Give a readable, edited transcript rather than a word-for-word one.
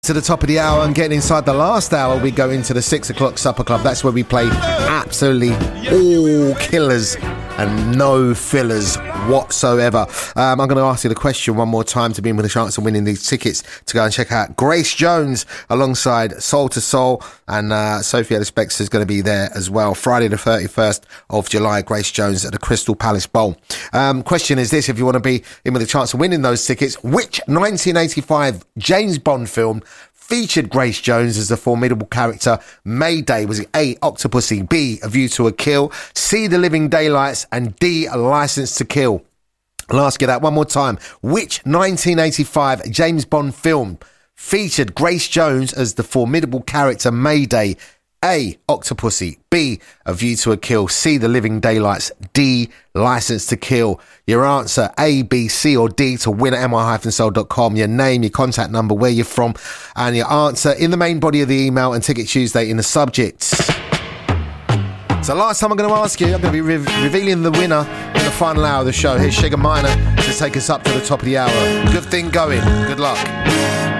To the top of the hour and getting inside the last hour, we go into the 6 o'clock supper club. That's where we play absolutely all killers and no fillers whatsoever. I'm going to ask you the question one more time to be in with a chance of winning these tickets to go and check out Grace Jones alongside Soul to Soul, and Sophie Ellis Bextor is going to be there as well. Friday the 31st of July, Grace Jones at the Crystal Palace Bowl. Question is this: if you want to be in with a chance of winning those tickets, which 1985 James Bond film featured Grace Jones as a formidable character? Mayday. Was it A, Octopussy, B, A View to a Kill, C, The Living Daylights, and D, A License to Kill? I'll ask you that one more time. Which 1985 James Bond film featured Grace Jones as the formidable character Mayday? A, Octopussy, B, A View to a Kill, C, The Living Daylights, D, License to Kill. Your answer, A, B, C or D, to win at mi-soul.com. Your name, your contact number, where you're from, and your answer in the main body of the email, and Ticket Tuesday in the subject. So last time I'm going to ask you, I'm going to be revealing the winner in the final hour of the show. Here's Sugar Minor to take us up to the top of the hour. Good thing going. Good luck.